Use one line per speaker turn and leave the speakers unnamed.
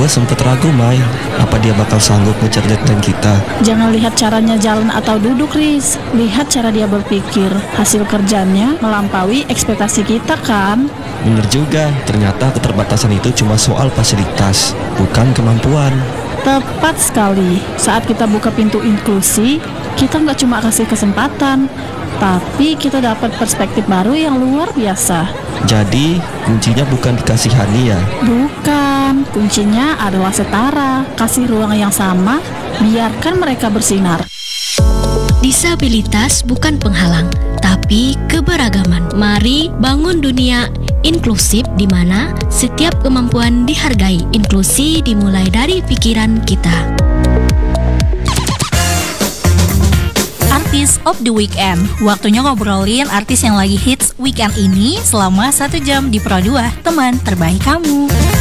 sempet ragu, Mai. Apa dia bakal sanggup ngecerdasin kita?
Jangan lihat caranya jalan atau duduk, Riz. Lihat cara dia berpikir. Hasil kerjanya melampaui ekspektasi kita kan?
Bener juga, ternyata keterbatasan itu cuma soal fasilitas, bukan kemampuan.
Tepat sekali. Saat kita buka pintu inklusi, kita nggak cuma kasih kesempatan, tapi kita dapat perspektif baru yang luar biasa.
Jadi, kuncinya bukan dikasihani ya?
Bukan, kuncinya adalah setara. Kasih ruang yang sama, biarkan mereka bersinar.
Disabilitas bukan penghalang, tapi keberagaman. Mari bangun dunia inklusif di mana setiap kemampuan dihargai. Inklusi dimulai dari pikiran kita.
Artis of the Weekend. Waktunya ngobrolin artis yang lagi hits weekend ini selama 1 jam di Pro 2, teman terbaik kamu.